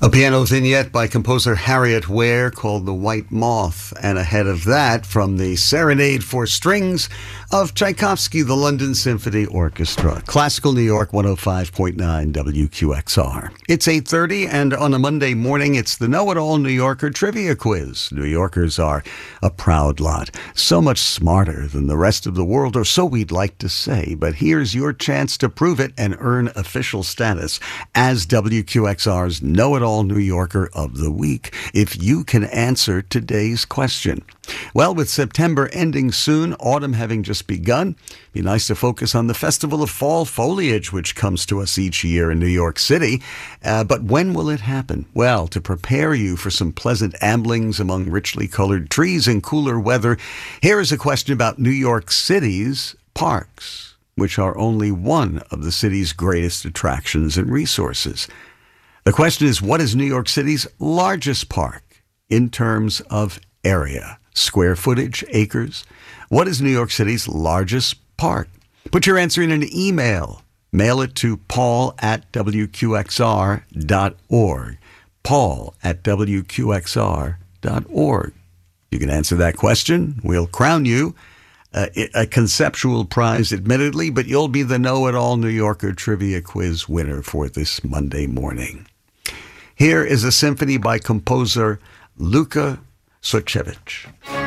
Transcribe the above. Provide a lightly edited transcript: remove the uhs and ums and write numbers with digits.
A piano vignette by composer Harriet Ware called The White Moth, and ahead of that, from the Serenade for Strings of Tchaikovsky, the London Symphony Orchestra. Classical New York 105.9 WQXR. It's 8:30, and on a Monday morning, it's the Know-It-All New Yorker Trivia Quiz. New Yorkers are a proud lot, so much smarter than the rest of the world, or so we'd like to say. But here's your chance to prove it and earn official status as WQXR's Know-It-All New Yorker of the Week, if you can answer today's question. Well, with September ending soon, autumn having just begun, it'd be nice to focus on the Festival of Fall Foliage, which comes to us each year in New York City. But when will it happen? Well, to prepare you for some pleasant amblings among richly colored trees and cooler weather, here is a question about New York City's parks, which are only one of the city's greatest attractions and resources. The question is, what is New York City's largest park in terms of area? Square footage, acres? What is New York City's largest park? Put your answer in an email. Mail it to paul@wqxr.org. paul@wqxr.org. You can answer that question. We'll crown you a conceptual prize, admittedly, but you'll be the Know-It-All New Yorker Trivia Quiz winner for this Monday morning. Here is a symphony by composer Luka Sochevich.